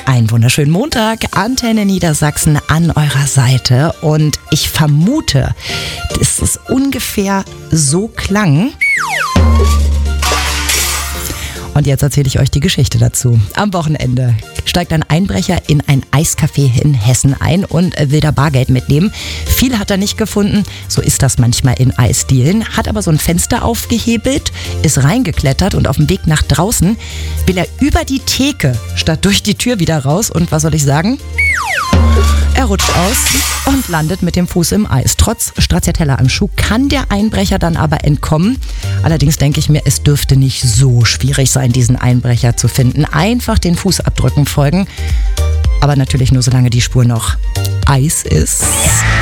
Einen wunderschönen Montag, Antenne Niedersachsen an eurer Seite. Und ich vermute, dass es ungefähr so klang. Und jetzt erzähle ich euch die Geschichte dazu. Am Wochenende steigt ein Einbrecher in ein Eiscafé in Hessen ein und will da Bargeld mitnehmen. Viel hat er nicht gefunden, so ist das manchmal in Eisdielen. Hat aber so ein Fenster aufgehebelt, ist reingeklettert und auf dem Weg nach draußen will er über die Theke statt durch die Tür wieder raus. Und was soll ich sagen? Er rutscht aus und landet mit dem Fuß im Eis. Trotz Stracciatella am Schuh kann der Einbrecher dann aber entkommen. Allerdings denke ich mir, es dürfte nicht so schwierig sein, diesen Einbrecher zu finden. Einfach den Fußabdrücken folgen. Aber natürlich nur, solange die Spur noch Eis ist.